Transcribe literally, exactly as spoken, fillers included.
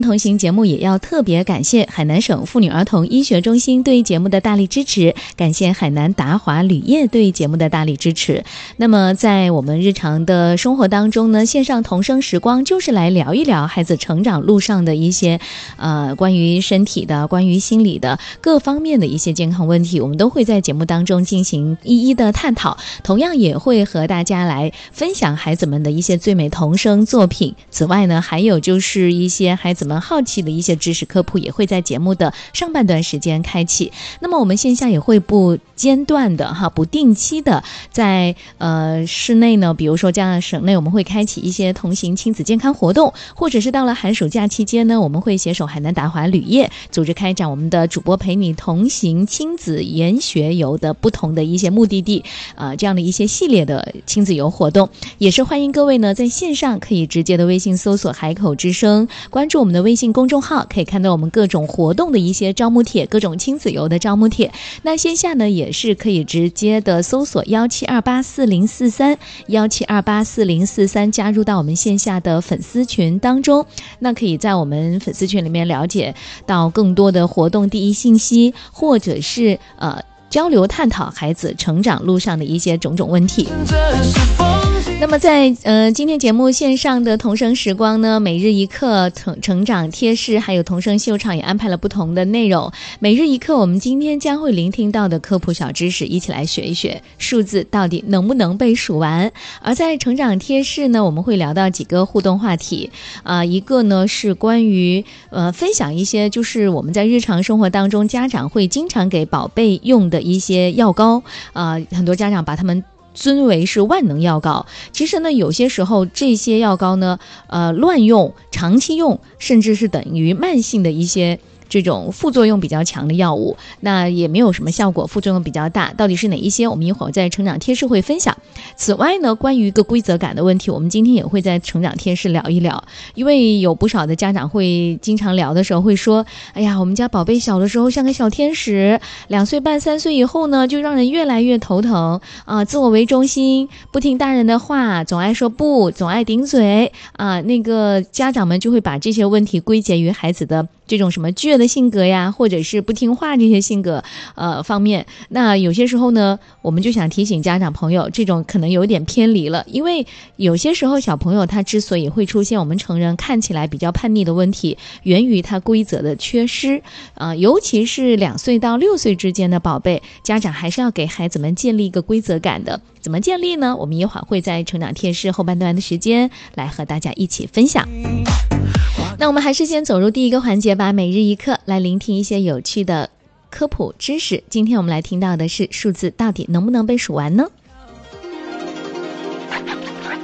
同行节目也要特别感谢海南省妇女儿童医学中心对节目的大力支持，感谢海南达华铝业对节目的大力支持。那么在我们日常的生活当中呢，线上童声时光就是来聊一聊孩子成长路上的一些呃关于身体的、关于心理的各方面的一些健康问题，我们都会在节目当中进行一一的探讨，同样也会和大家来分享孩子们的一些最美童声作品。此外呢，还有就是一些孩子们好奇的一些知识科普也会在节目的上半段时间开启。那么我们线下也会不间断的哈不定期的在呃室内呢，比如说这样省内我们会开启一些同行亲子健康活动，或者是到了寒暑假期间呢，我们会携手海南达华铝业组织开展我们的主播陪你同行亲子研学游的不同的一些目的地呃这样的一些系列的亲子游活动。也是欢迎各位呢在线上可以直接的微信搜索海口之声，关注我们的微信公众号，可以看到我们各种活动的一些招募帖，各种亲子游的招募帖。那线下呢也是可以直接的搜索幺七二八四零四三幺七二八四零四三，加入到我们线下的粉丝群当中。那可以在我们粉丝群里面了解到更多的活动第一信息，或者是呃交流探讨孩子成长路上的一些种种问题。那么在呃今天节目线上的童声时光呢，每日一课成成长贴士还有童声秀场也安排了不同的内容。每日一课我们今天将会聆听到的科普小知识，一起来学一学数字到底能不能被数完。而在成长贴士呢，我们会聊到几个互动话题啊、呃，一个呢是关于呃分享一些就是我们在日常生活当中家长会经常给宝贝用的一些药膏啊、呃，很多家长把他们尊为是万能药膏，其实呢有些时候这些药膏呢呃乱用长期用甚至是等于慢性的一些这种副作用比较强的药物，那也没有什么效果，副作用比较大，到底是哪一些，我们一会儿在成长贴士会分享。此外呢，关于一个规则感的问题，我们今天也会在成长贴士聊一聊。因为有不少的家长会经常聊的时候会说，哎呀，我们家宝贝小的时候像个小天使，两岁半三岁以后呢就让人越来越头疼啊、呃，自我为中心，不听大人的话，总爱说不，总爱顶嘴啊、呃，那个家长们就会把这些问题归结于孩子的这种什么倔的性格呀，或者是不听话这些性格呃方面。那有些时候呢，我们就想提醒家长朋友，这种可能有点偏离了，因为有些时候小朋友他之所以会出现我们成人看起来比较叛逆的问题，源于他规则的缺失呃，尤其是两岁到六岁之间的宝贝，家长还是要给孩子们建立一个规则感的。怎么建立呢？我们一会儿会在成长贴士后半段的时间来和大家一起分享。那我们还是先走入第一个环节吧，每日一课，来聆听一些有趣的科普知识。今天我们来听到的是数字到底能不能被数完呢？